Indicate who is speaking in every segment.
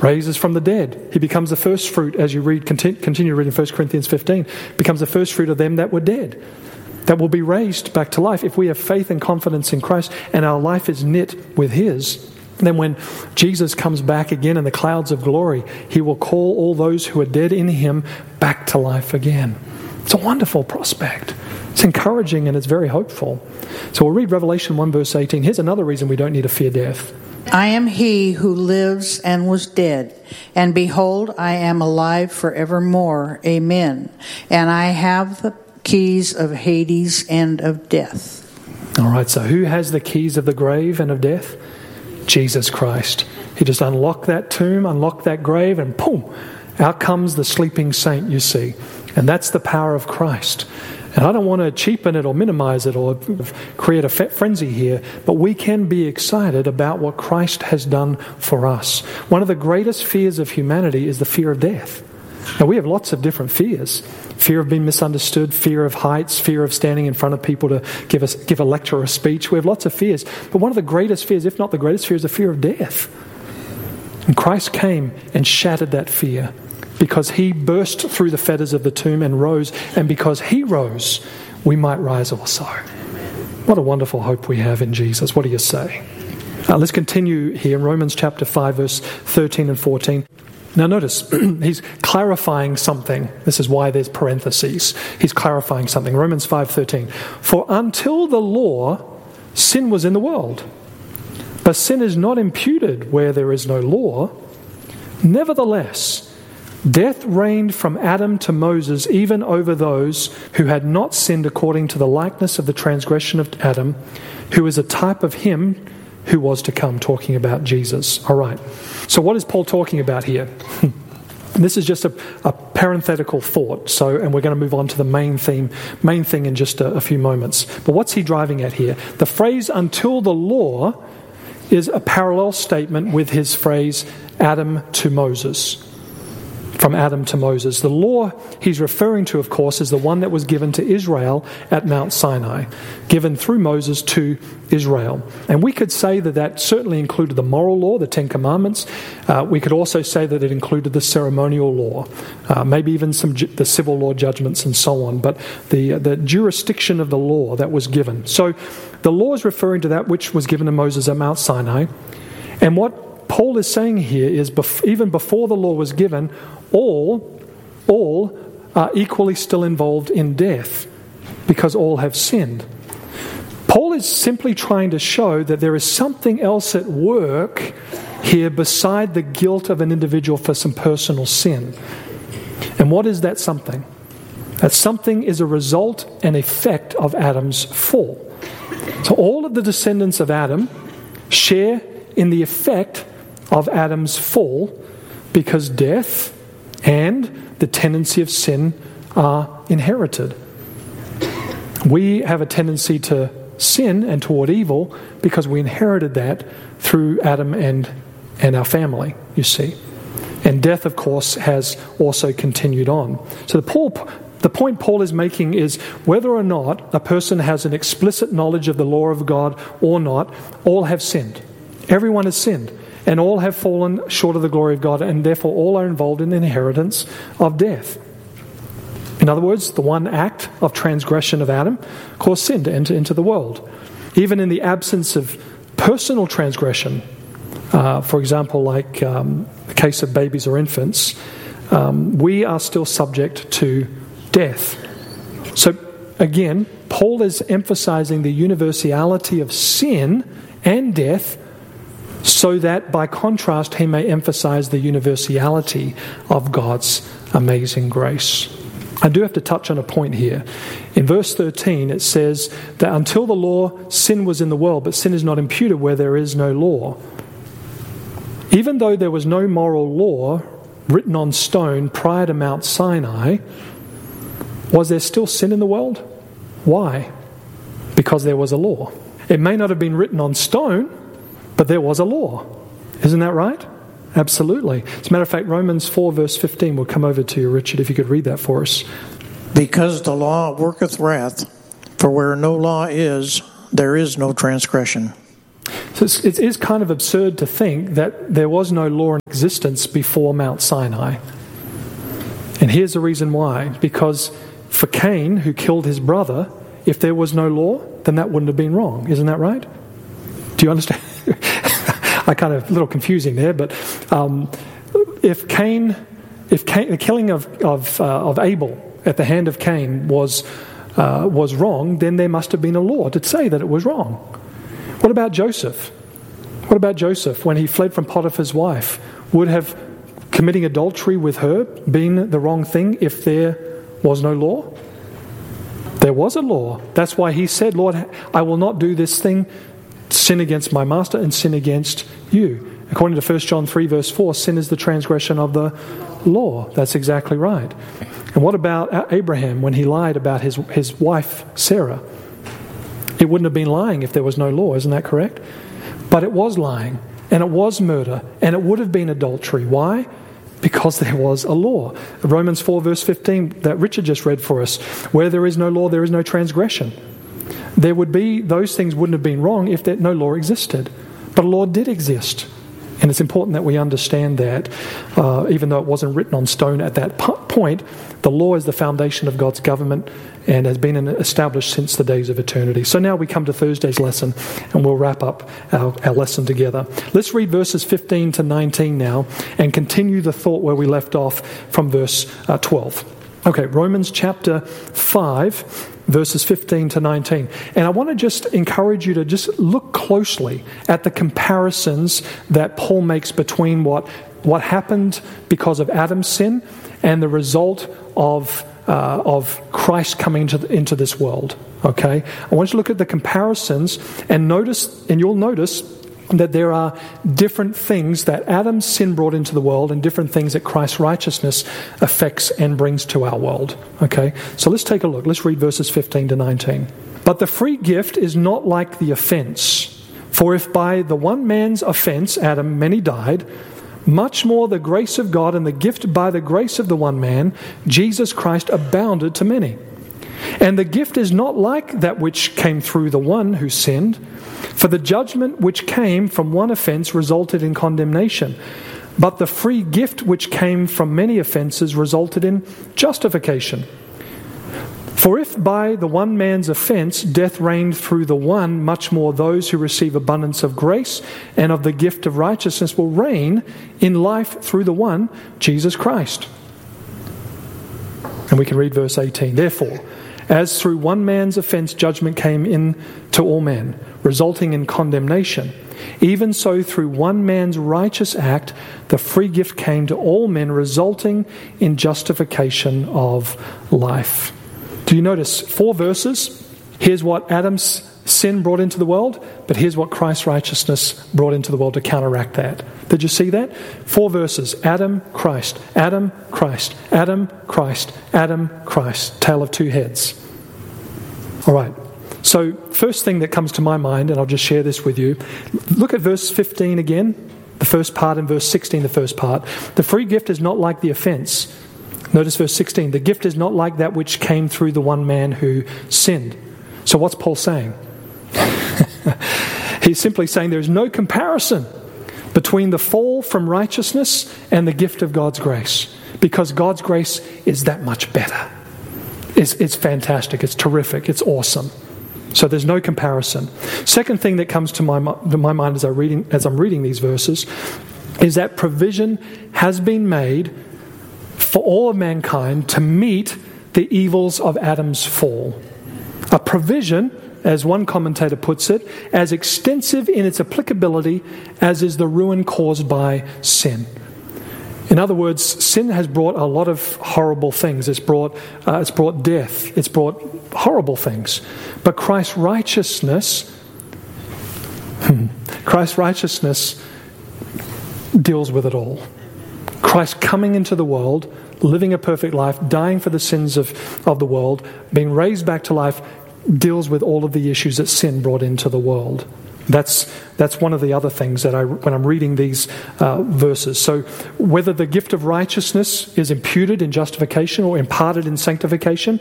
Speaker 1: Raises from the dead. He becomes the first fruit, as you read, continue reading 1 Corinthians 15, becomes the first fruit of them that were dead, that will be raised back to life. If we have faith and confidence in Christ and our life is knit with His, then when Jesus comes back again in the clouds of glory, He will call all those who are dead in Him back to life again. It's a wonderful prospect. It's encouraging and it's very hopeful. So we'll read Revelation 1 verse 18. Here's another reason we don't need to fear death.
Speaker 2: I am He who lives and was dead, and behold, I am alive forevermore. Amen. And I have the keys of Hades and of death.
Speaker 1: All right, so who has the keys of the grave and of death? Jesus Christ. He just unlocked that tomb, unlocked that grave, and boom, out comes the sleeping saint, you see. And that's the power of Christ. And I don't want to cheapen it or minimize it or create a frenzy here, but we can be excited about what Christ has done for us. One of the greatest fears of humanity is the fear of death. Now, we have lots of different fears. Fear of being misunderstood, fear of heights, fear of standing in front of people to give a lecture or a speech. We have lots of fears. But one of the greatest fears, if not the greatest fear, is the fear of death. And Christ came and shattered that fear because He burst through the fetters of the tomb and rose. And because He rose, we might rise also. What a wonderful hope we have in Jesus. What do you say? Let's continue here in Romans chapter 5, verse 13 and 14. Now notice, he's clarifying something. This is why there's parentheses. He's clarifying something. Romans 5:13. For until the law, sin was in the world. But sin is not imputed where there is no law. Nevertheless, death reigned from Adam to Moses, even over those who had not sinned according to the likeness of the transgression of Adam, who is a type of him who was to come, talking about Jesus. All right. So what is Paul talking about here? This is just a parenthetical thought. And we're going to move on to the main thing in just a few moments. But what's he driving at here? The phrase "until the law" is a parallel statement with his phrase "Adam to Moses." From Adam to Moses. The law he's referring to, of course, is the one that was given to Israel at Mount Sinai, given through Moses to Israel. And we could say that certainly included the moral law, the Ten Commandments. We could also say that it included the ceremonial law, maybe even the civil law judgments and so on. But the jurisdiction of the law that was given. So the law is referring to that which was given to Moses at Mount Sinai. And what Paul is saying here is even before the law was given, all are equally still involved in death because all have sinned. Paul is simply trying to show that there is something else at work here beside the guilt of an individual for some personal sin. And what is that something? That something is a result and effect of Adam's fall. So all of the descendants of Adam share in the effect of Adam's fall because death and the tendency of sin are inherited. We have a tendency to sin and toward evil because we inherited that through Adam and our family, you see. And death, of course, has also continued on. So the point Paul is making is whether or not a person has an explicit knowledge of the law of God or not, all have sinned. Everyone has sinned. And all have fallen short of the glory of God, and therefore all are involved in the inheritance of death. In other words, the one act of transgression of Adam caused sin to enter into the world. Even in the absence of personal transgression, for example, like the case of babies or infants, we are still subject to death. So again, Paul is emphasizing the universality of sin and death, so that by contrast he may emphasize the universality of God's amazing grace. I do have to touch on a point here. In verse 13 it says that until the law, sin was in the world, but sin is not imputed where there is no law. Even though there was no moral law written on stone prior to Mount Sinai, was there still sin in the world? Why? Because there was a law. It may not have been written on stone, but there was a law. Isn't that right? Absolutely. As a matter of fact, Romans 4 verse 15 will come over to you, Richard, if you could read that for us.
Speaker 3: Because the law worketh wrath, for where no law is, there is no transgression.
Speaker 1: So it is kind of absurd to think that there was no law in existence before Mount Sinai. And here's the reason why. Because for Cain, who killed his brother, if there was no law, then that wouldn't have been wrong. Isn't that right? Do you understand? I kind of a little confusing there, but if the killing of Abel at the hand of Cain was wrong, then there must have been a law to say that it was wrong. What about Joseph? What about Joseph when he fled from Potiphar's wife? Would have committing adultery with her been the wrong thing if there was no law? There was a law. That's why he said, Lord, I will not do this thing, sin against my master and sin against you. According to 1 John 3 verse 4, sin is the transgression of the law. That's exactly right. And what about Abraham when he lied about his wife Sarah? It wouldn't have been lying if there was no law, isn't that correct? But it was lying, and it was murder, and it would have been adultery. Why? Because there was a law. Romans 4 verse 15 that Richard just read for us, where there is no law, there is no transgression. There would be, those things wouldn't have been wrong if no law existed. But a law did exist. And it's important that we understand that, even though it wasn't written on stone at that point, the law is the foundation of God's government and has been established since the days of eternity. So now we come to Thursday's lesson, and we'll wrap up our lesson together. Let's read verses 15 to 19 now and continue the thought where we left off from verse 12. Okay, Romans chapter 5, verses 15 to 19. And I want to just encourage you to just look closely at the comparisons that Paul makes between what happened because of Adam's sin and the result of Christ coming into this world. Okay? I want you to look at the comparisons and you'll notice that there are different things that Adam's sin brought into the world and different things that Christ's righteousness affects and brings to our world. Okay? So let's take a look. Let's read verses 15 to 19. But the free gift is not like the offense. For if by the one man's offense, Adam, many died, much more the grace of God and the gift by the grace of the one man, Jesus Christ, abounded to many. And the gift is not like that which came through the one who sinned. For the judgment which came from one offense resulted in condemnation, but the free gift which came from many offenses resulted in justification. For if by the one man's offense death reigned through the one, much more those who receive abundance of grace and of the gift of righteousness will reign in life through the one, Jesus Christ. And we can read verse 18. Therefore, as through one man's offense judgment came in to all men, resulting in condemnation, even so through one man's righteous act the free gift came to all men, resulting in justification of life. Do you notice 4 verses? Here's what Adam's sin brought into the world, but here's what Christ's righteousness brought into the world to counteract that. Did you see that? 4 verses. Adam, Christ. Adam, Christ. Adam, Christ. Adam, Christ. Tale of two heads. All right. So first thing that comes to my mind, and I'll just share this with you. Look at verse 15 again, the first part, and verse 16, the first part. The free gift is not like the offense. Notice verse 16. The gift is not like that which came through the one man who sinned. So what's Paul saying? He's simply saying there's no comparison between the fall from righteousness and the gift of God's grace, because God's grace is that much better. It's fantastic. It's terrific. It's awesome. So there's no comparison. Second thing that comes to my mind as I'm reading these verses is that provision has been made for all of mankind to meet the evils of Adam's fall. A provision, as one commentator puts it, as extensive in its applicability as is the ruin caused by sin. In other words, sin has brought a lot of horrible things. It's brought death. It's brought horrible things. But Christ's righteousness deals with it all. Christ coming into the world, living a perfect life, dying for the sins of the world, being raised back to life, deals with all of the issues that sin brought into the world. That's one of the other things that when I'm reading these verses. So whether the gift of righteousness is imputed in justification or imparted in sanctification,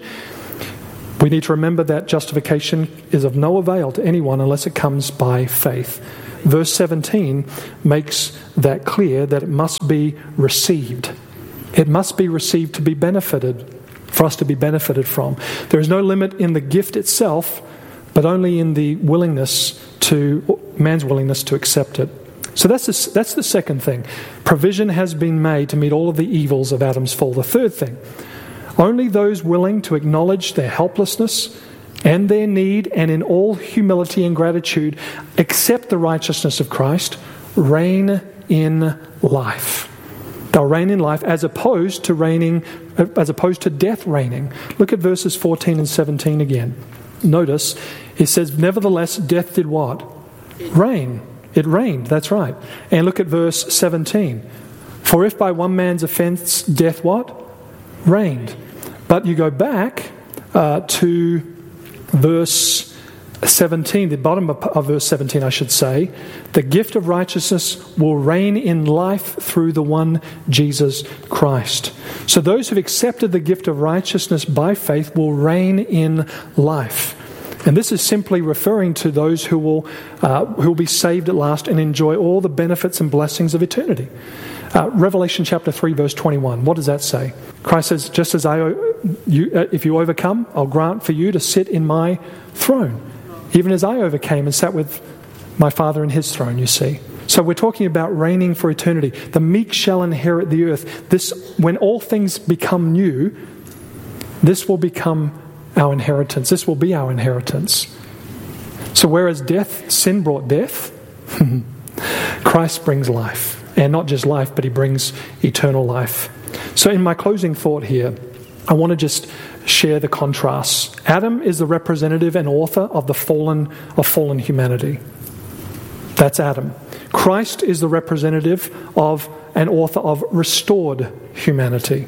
Speaker 1: we need to remember that justification is of no avail to anyone unless it comes by faith. Verse 17 makes that clear, that it must be received. It must be received to be benefited, for us to be benefited from. There is no limit in the gift itself, but only in the man's willingness to accept it. So that's the second thing. Provision has been made to meet all of the evils of Adam's fall. The third thing, only those willing to acknowledge their helplessness and their need, and in all humility and gratitude accept the righteousness of Christ, reign in life. They'll reign in life as opposed to death reigning. Look at verses 14 and 17 again. Notice, it says, nevertheless, death did what? Reign. It reigned, that's right. And look at verse 17. For if by one man's offense death what? Reigned. But you go back to verse 17, the bottom of verse 17, I should say. The gift of righteousness will reign in life through the one Jesus Christ. So those who've accepted the gift of righteousness by faith will reign in life. And this is simply referring to those who will be saved at last and enjoy all the benefits and blessings of eternity. Revelation chapter 3, verse 21. What does that say? Christ says, just as if you overcome, I'll grant for you to sit in my throne, even as I overcame and sat with my Father in his throne, you see. So we're talking about reigning for eternity. The meek shall inherit the earth. This, when all things become new, this will become our inheritance. This will be our inheritance. So whereas sin brought death, Christ brings life. And not just life, but he brings eternal life. So in my closing thought here, I want to just share the contrasts. Adam is the representative and author of fallen humanity. That's Adam. Christ is the representative of and author of restored humanity.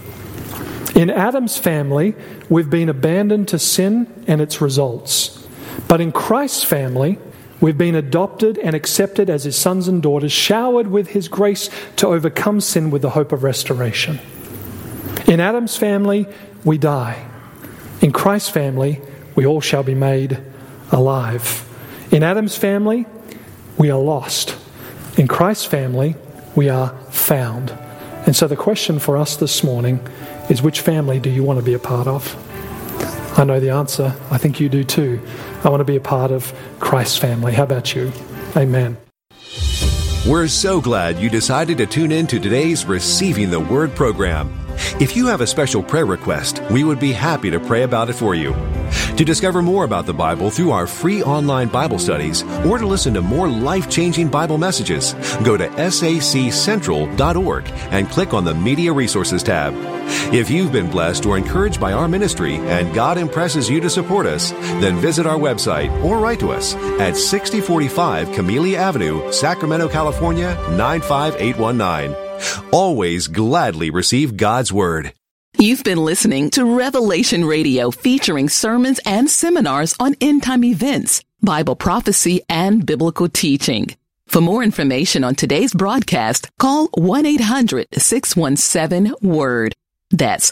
Speaker 1: In Adam's family, we've been abandoned to sin and its results. But in Christ's family, we've been adopted and accepted as his sons and daughters, showered with his grace to overcome sin with the hope of restoration. In Adam's family, we die. In Christ's family, we all shall be made alive. In Adam's family, we are lost. In Christ's family, we are found. And so the question for us this morning is, which family do you want to be a part of? I know the answer. I think you do too. I want to be a part of Christ's family. How about you? Amen.
Speaker 4: We're so glad you decided to tune in to today's Receiving the Word program. If you have a special prayer request, we would be happy to pray about it for you. To discover more about the Bible through our free online Bible studies, or to listen to more life-changing Bible messages, go to saccentral.org and click on the Media Resources tab. If you've been blessed or encouraged by our ministry and God impresses you to support us, then visit our website or write to us at 6045 Camellia Avenue, Sacramento, California, 95819. Always gladly receive God's Word.
Speaker 5: You've been listening to Revelation Radio, featuring sermons and seminars on end-time events, Bible prophecy, and biblical teaching. For more information on today's broadcast, call 1-800-617-WORD. That's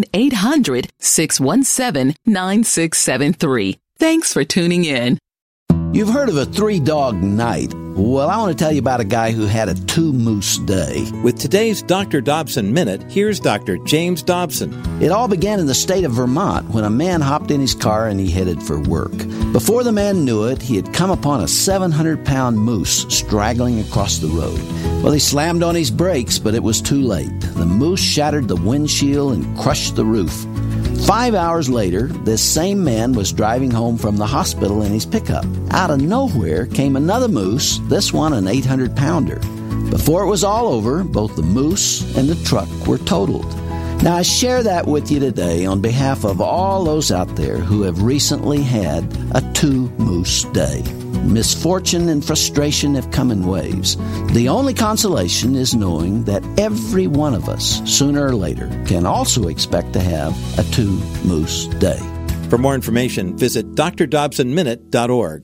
Speaker 5: 1-800-617-9673. Thanks for tuning in.
Speaker 6: You've heard of a 3-dog night. Well, I want to tell you about a guy who had a 2-moose day.
Speaker 7: With today's Dr. Dobson Minute, here's Dr. James Dobson.
Speaker 6: It all began in the state of Vermont when a man hopped in his car and he headed for work. Before the man knew it, he had come upon a 700-pound moose straggling across the road. Well, he slammed on his brakes, but it was too late. The moose shattered the windshield and crushed the roof. 5 hours later, this same man was driving home from the hospital in his pickup. Out of nowhere came another moose, this one an 800-pounder. Before it was all over, both the moose and the truck were totaled. Now, I share that with you today on behalf of all those out there who have recently had a 2-moose day. Misfortune and frustration have come in waves. The only consolation is knowing that every one of us, sooner or later, can also expect to have a 2-moose day.
Speaker 7: For more information, visit drdobsonminute.org.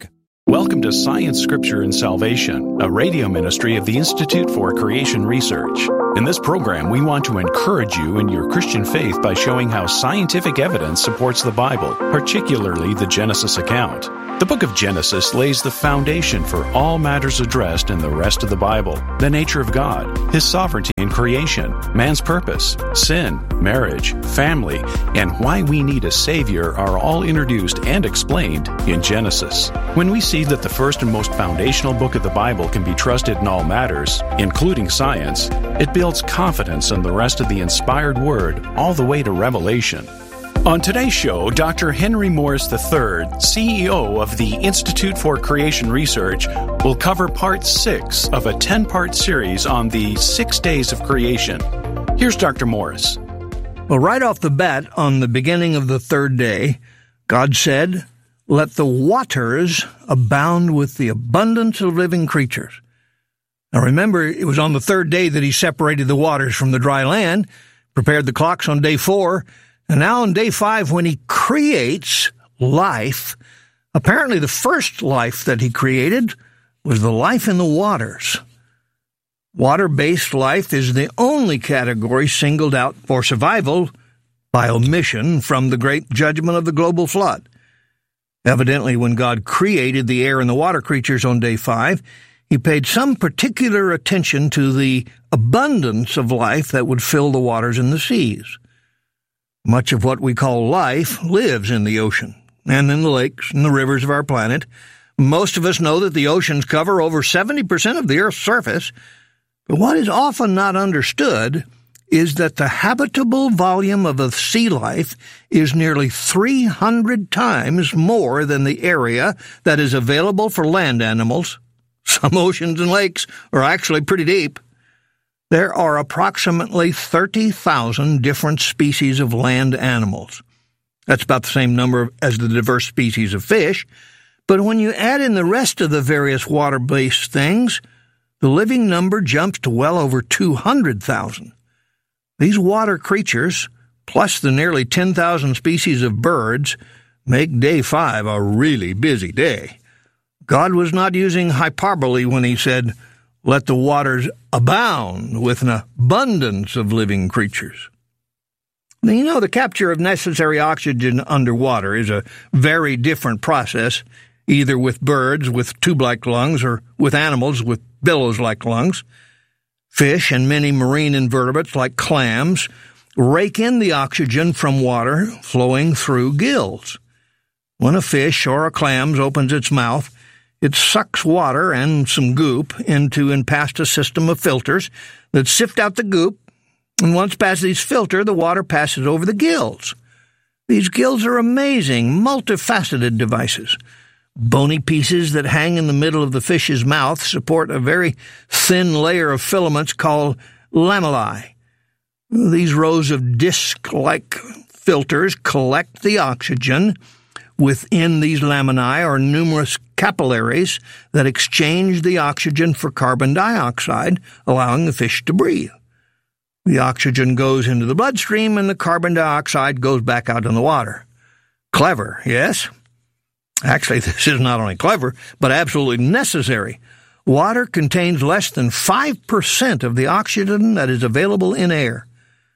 Speaker 8: Welcome to Science, Scripture, and Salvation, a radio ministry of the Institute for Creation Research. In this program, we want to encourage you in your Christian faith by showing how scientific evidence supports the Bible, particularly the Genesis account. The book of Genesis lays the foundation for all matters addressed in the rest of the Bible: the nature of God, His sovereignty in creation, man's purpose, sin, marriage, family, and why we need a Savior are all introduced and explained in Genesis. When we see that the first and most foundational book of the Bible can be trusted in all matters, including science, it builds confidence in the rest of the inspired Word all the way to Revelation. On today's show, Dr. Henry Morris III, CEO of the Institute for Creation Research, will cover part 6 of a 10-part series on the 6 days of creation. Here's Dr. Morris.
Speaker 9: Well, right off the bat, on the beginning of the third day, God said, "Let the waters abound with the abundance of living creatures." Now remember, it was on the third day that He separated the waters from the dry land, prepared the clocks on day 4, and now on day 5, when He creates life, apparently the first life that He created was the life in the waters. Water-based life is the only category singled out for survival by omission from the great judgment of the global flood. Evidently, when God created the air and the water creatures on day 5, He paid some particular attention to the abundance of life that would fill the waters and the seas. Much of what we call life lives in the ocean and in the lakes and the rivers of our planet. Most of us know that the oceans cover over 70% of the Earth's surface, but what is often not understood is that the habitable volume of sea life is nearly 300 times more than the area that is available for land animals. Some oceans and lakes are actually pretty deep. There are approximately 30,000 different species of land animals. That's about the same number as the diverse species of fish, but when you add in the rest of the various water-based things, the living number jumps to well over 200,000. These water creatures, plus the nearly 10,000 species of birds, make day 5 a really busy day. God was not using hyperbole when He said, "Let the waters abound with an abundance of living creatures." Now, you know, the capture of necessary oxygen underwater is a very different process, either with birds with tube-like lungs or with animals with billows-like lungs. Fish and many marine invertebrates like clams rake in the oxygen from water flowing through gills. When a fish or a clam opens its mouth, it sucks water and some goop into and past a system of filters that sift out the goop, and once past these filters, the water passes over the gills. These gills are amazing, multifaceted devices. Bony pieces that hang in the middle of the fish's mouth support a very thin layer of filaments called lamellae. These rows of disc-like filters collect the oxygen. Within these laminae are numerous capillaries that exchange the oxygen for carbon dioxide, allowing the fish to breathe. The oxygen goes into the bloodstream and the carbon dioxide goes back out in the water. Clever, yes? Actually, this is not only clever, but absolutely necessary. Water contains less than 5% of the oxygen that is available in air.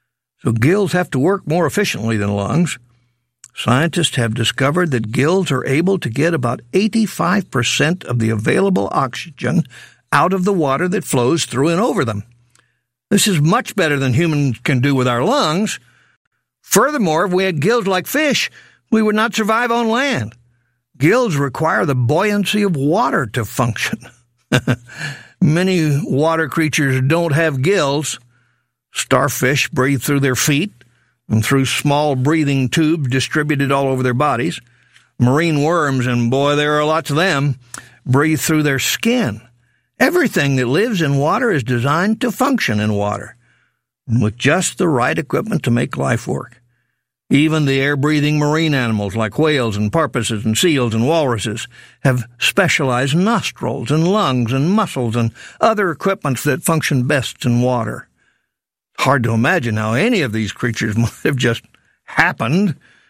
Speaker 9: So gills have to work more efficiently than lungs. Scientists have discovered that gills are able to get about 85% of the available oxygen out of the water that flows through and over them. This is much better than humans can do with our lungs. Furthermore, if we had gills like fish, we would not survive on land. Gills require the buoyancy of water to function. Many water creatures don't have gills. Starfish breathe through their feet and through small breathing tubes distributed all over their bodies. Marine worms, and boy, there are lots of them, breathe through their skin. Everything that lives in water is designed to function in water, with just the right equipment to make life work. Even the air-breathing marine animals like whales and porpoises and seals and walruses have specialized nostrils and lungs and muscles and other equipments that function best in water. Hard to imagine how any of these creatures might have just happened.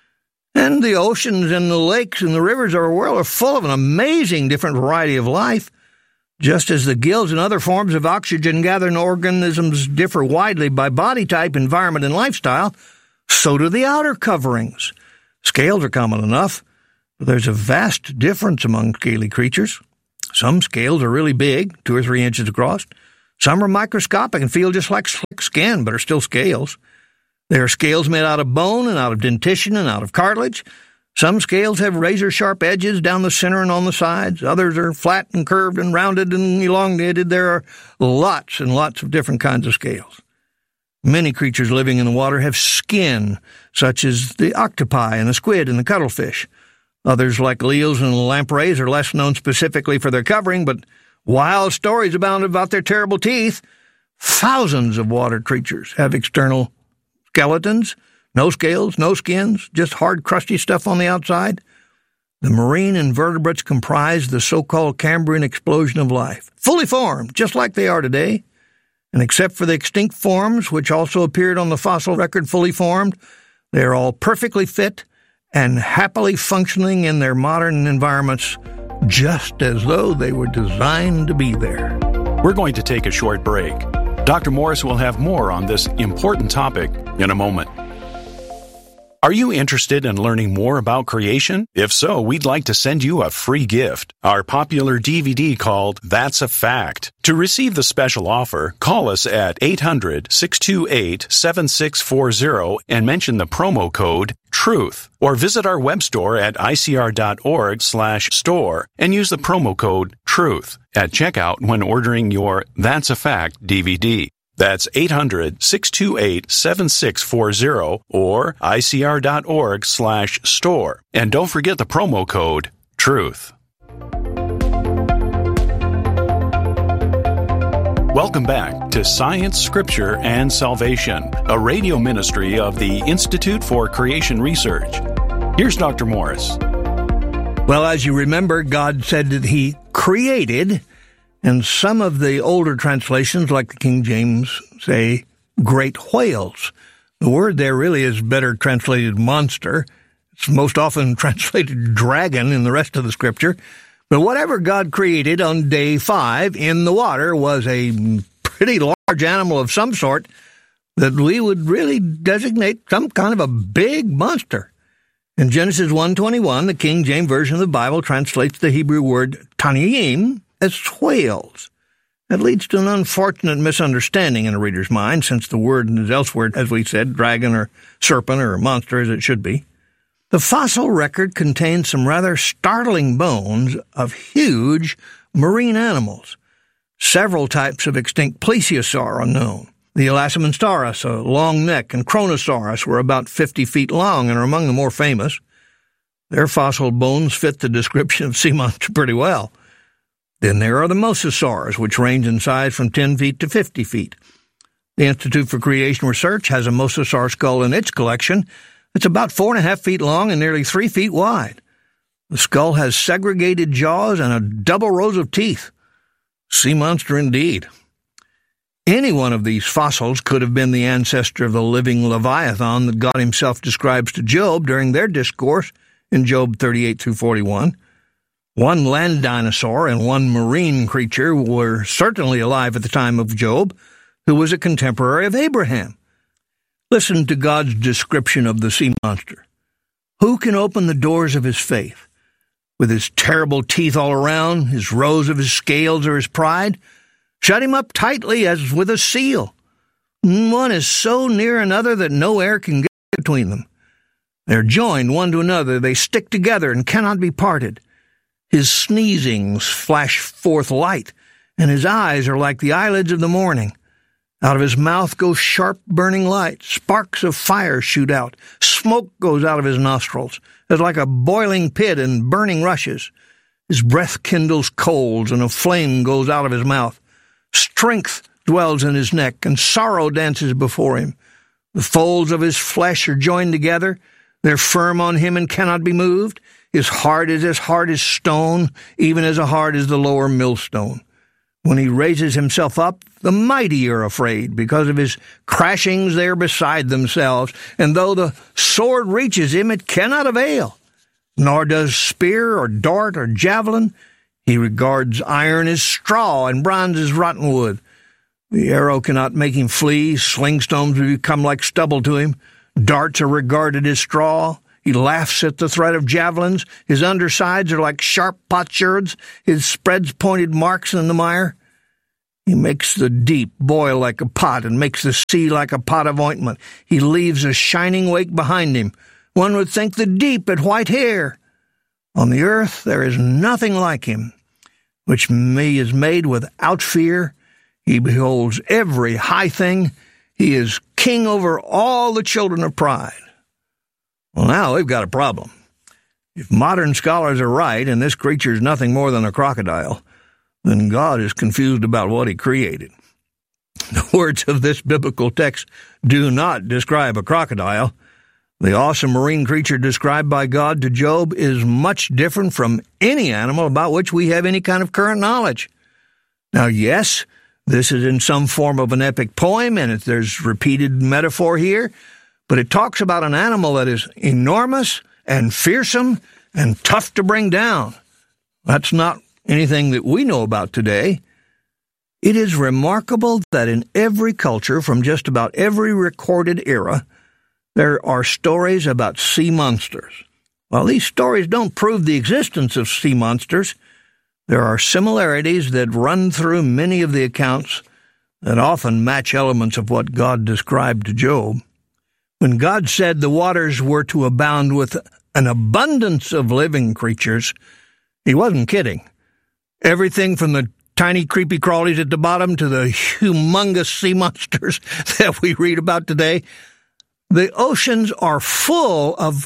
Speaker 9: And the oceans and the lakes and the rivers of our world are full of an amazing different variety of life. Just as the gills and other forms of oxygen-gathering organisms differ widely by body type, environment, and lifestyle, so do the outer coverings. Scales are common enough, but there's a vast difference among scaly creatures. Some scales are really big, 2 or 3 inches across. Some are microscopic and feel just like slick skin, but are still scales. There are scales made out of bone and out of dentition and out of cartilage. Some scales have razor-sharp edges down the center and on the sides. Others are flat and curved and rounded and elongated. There are lots and lots of different kinds of scales. Many creatures living in the water have skin, such as the octopi and the squid and the cuttlefish. Others, like eels and lampreys, are less known specifically for their covering, but wild stories abound about their terrible teeth. Thousands of water creatures have external skeletons, no scales, no skins, just hard, crusty stuff on the outside. The marine invertebrates comprise the so-called Cambrian explosion of life, fully formed, just like they are today. And except for the extinct forms, which also appeared on the fossil record fully formed, they are all perfectly fit and happily functioning in their modern environments, just as though they were designed to be there.
Speaker 8: We're going to take a short break. Dr. Morris will have more on this important topic in a moment. Are you interested in learning more about creation? If so, we'd like to send you a free gift, our popular DVD called That's a Fact. To receive the special offer, call us at 800-628-7640 and mention the promo code TRUTH, or visit our web store at icr.org/store and use the promo code TRUTH at checkout when ordering your That's a Fact DVD. That's 800-628-7640 or icr.org/store. And don't forget the promo code TRUTH. Welcome back to Science, Scripture, and Salvation, a radio ministry of the Institute for Creation Research. Here's Dr. Morris.
Speaker 9: Well, as you remember, God said that He created, and some of the older translations, like the King James, say great whales. The word there really is better translated monster. It's most often translated dragon in the rest of the Scripture. But whatever God created on day 5 in the water was a pretty large animal of some sort that we would really designate some kind of a big monster. In Genesis 1:21, the King James Version of the Bible translates the Hebrew word taniyim as whales. That leads to an unfortunate misunderstanding in a reader's mind, since the word is elsewhere, as we said, dragon or serpent or monster, as it should be. The fossil record contains some rather startling bones of huge marine animals. Several types of extinct plesiosaur are known. The Elastomonstauros, a long neck, and Kronosaurus were about 50 feet long and are among the more famous. Their fossil bones fit the description of sea monster pretty well. Then there are the mosasaurs, which range in size from 10 feet to 50 feet. The Institute for Creation Research has a mosasaur skull in its collection. It's about 4.5 feet long and nearly 3 feet wide. The skull has segregated jaws and a double rows of teeth. Sea monster indeed. Any one of these fossils could have been the ancestor of the living Leviathan that God himself describes to Job during their discourse in Job 38-41. One land dinosaur and one marine creature were certainly alive at the time of Job, who was a contemporary of Abraham. Listen to God's description of the sea monster. Who can open the doors of his faith? With his terrible teeth all around, his rows of his scales or his pride? Shut him up tightly as with a seal. One is so near another that no air can get between them. They're joined one to another. They stick together and cannot be parted. His sneezings flash forth light, and his eyes are like the eyelids of the morning. Out of his mouth goes sharp burning light. Sparks of fire shoot out. Smoke goes out of his nostrils. It's like a boiling pit and burning rushes. His breath kindles coals, and a flame goes out of his mouth. Strength dwells in his neck, and sorrow dances before him. The folds of his flesh are joined together. They're firm on him and cannot be moved. His heart is as hard as stone, even as hard as the lower millstone. When he raises himself up, the mighty are afraid. Because of his crashings, they are beside themselves. And though the sword reaches him, it cannot avail. Nor does spear or dart or javelin. He regards iron as straw and bronze as rotten wood. The arrow cannot make him flee. Sling stones become like stubble to him. Darts are regarded as straw. He laughs at the threat of javelins. His undersides are like sharp potsherds. His spreads pointed marks in the mire. He makes the deep boil like a pot and makes the sea like a pot of ointment. He leaves a shining wake behind him. One would think the deep had white hair. On the earth there is nothing like him, which he is made without fear. He beholds every high thing. He is king over all the children of pride. Well, now we've got a problem. If modern scholars are right, and this creature is nothing more than a crocodile, then God is confused about what he created. The words of this biblical text do not describe a crocodile. The awesome marine creature described by God to Job is much different from any animal about which we have any kind of current knowledge. Now, yes, this is in some form of an epic poem, and there's repeated metaphor here, but it talks about an animal that is enormous and fearsome and tough to bring down. That's not anything that we know about today. It is remarkable that in every culture, from just about every recorded era, there are stories about sea monsters. While these stories don't prove the existence of sea monsters, there are similarities that run through many of the accounts that often match elements of what God described to Job. When God said the waters were to abound with an abundance of living creatures, he wasn't kidding. Everything from the tiny creepy crawlies at the bottom to the humongous sea monsters that we read about today, the oceans are full of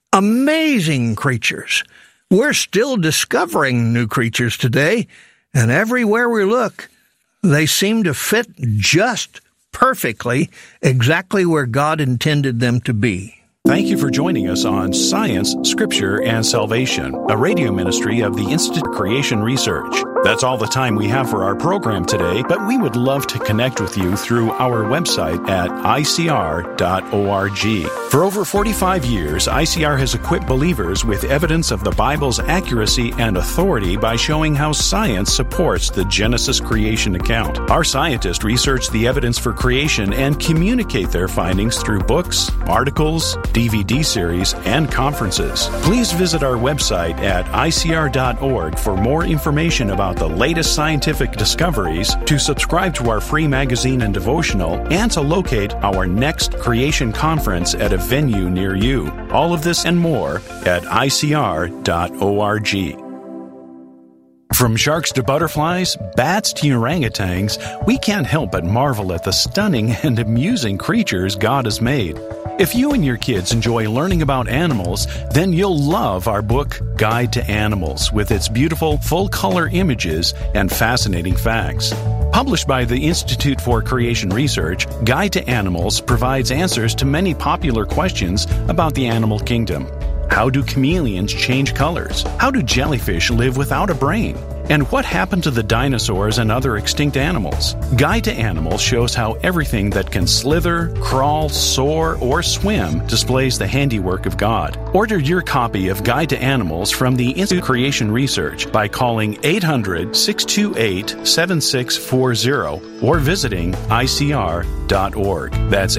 Speaker 9: amazing creatures. We're still discovering new creatures today, and everywhere we look, they seem to fit just perfectly exactly where God intended them to be.
Speaker 8: Thank you for joining us on Science, Scripture, and Salvation, a radio ministry of the Institute for Creation Research. That's all the time we have for our program today, but we would love to connect with you through our website at icr.org. For over 45 years, ICR has equipped believers with evidence of the Bible's accuracy and authority by showing how science supports the Genesis creation account. Our scientists research the evidence for creation and communicate their findings through books, articles, DVD series, and conferences. Please visit our website at icr.org for more information about the latest scientific discoveries, to subscribe to our free magazine and devotional, and to locate our next creation conference at a venue near you. All of this and more at icr.org. From sharks to butterflies, bats to orangutans, we can't help but marvel at the stunning and amusing creatures God has made. If you and your kids enjoy learning about animals, then you'll love our book, Guide to Animals, with its beautiful, full-color images and fascinating facts. Published by the Institute for Creation Research, Guide to Animals provides answers to many popular questions about the animal kingdom. How do chameleons change colors? How do jellyfish live without a brain? And what happened to the dinosaurs and other extinct animals? Guide to Animals shows how everything that can slither, crawl, soar, or swim displays the handiwork of God. Order your copy of Guide to Animals from the Institute of Creation Research by calling 800-628-7640 or visiting ICR.org. That's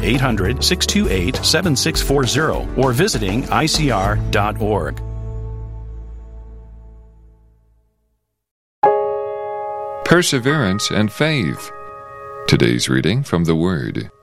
Speaker 8: 800-628-7640 or visiting ICR.org.
Speaker 10: Perseverance and faith. Today's reading from the Word.